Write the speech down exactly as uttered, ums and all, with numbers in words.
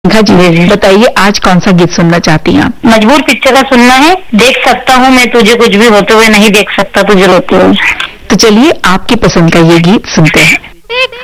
जी बताइए, आज कौन सा गीत सुनना चाहती हैं आप? मजबूर पिक्चर का सुनना है। देख सकता हूँ मैं तुझे, कुछ भी होते हुए नहीं देख सकता तुझे रोते हुए। तो चलिए आपकी पसंद का ये गीत सुनते हैं।